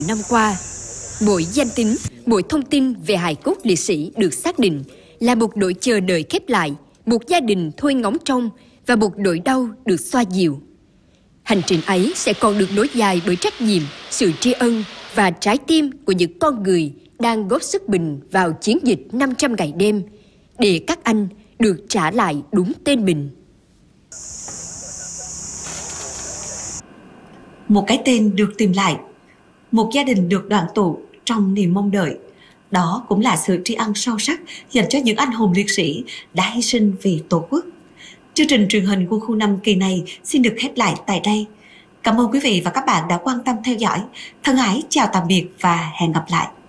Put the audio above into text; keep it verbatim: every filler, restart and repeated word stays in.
Năm qua, mỗi danh tính, mỗi thông tin về hài cốt liệt sĩ được xác định là một nỗi chờ đợi khép lại, một gia đình thôi ngóng trông và một nỗi đau được xoa dịu. Hành trình ấy sẽ còn được nối dài bởi trách nhiệm, sự tri ân và trái tim của những con người đang góp sức mình vào chiến dịch năm trăm ngày đêm để các anh được trả lại đúng tên mình. Một cái tên được tìm lại, một gia đình được đoàn tụ trong niềm mong đợi. Đó cũng là sự tri ân sâu sắc dành cho những anh hùng liệt sĩ đã hy sinh vì Tổ quốc. Chương trình truyền hình Quân khu năm kỳ này xin được khép lại tại đây. Cảm ơn quý vị và các bạn đã quan tâm theo dõi. Thân ái chào tạm biệt và hẹn gặp lại.